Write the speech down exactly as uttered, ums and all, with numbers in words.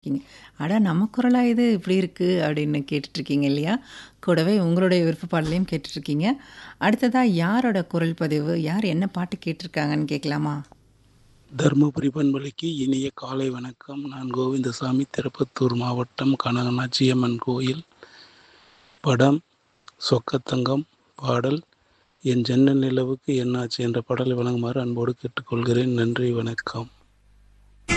இருக்கீங்க. அட நம்ம குரலா இது இப்படி இருக்கு அப்படின்னு கேட்டுட்ருக்கீங்க இல்லையா? கூடவே உங்களுடைய விருப்ப பாடலையும் கேட்டுட்ருக்கீங்க. அடுத்ததா யாரோட குரல் பதிவு, யார் என்ன பாட்டு கேட்டிருக்காங்கன்னு கேட்கலாமா? தருமபுரி பண்பலைக்கு இனிய காலை வணக்கம். நான் கோவிந்தசாமி, திருப்பத்தூர் மாவட்டம், கனகநாச்சியம்மன் கோயில். படம் சொக்கத்தங்கம். பாடல் என் ஜன்னல் நிலவுக்கு என்னாச்சு என்ற பாடலை வழங்குமாறு அன்போடு கேட்டுக்கொள்கிறேன். நன்றி, வணக்கம்.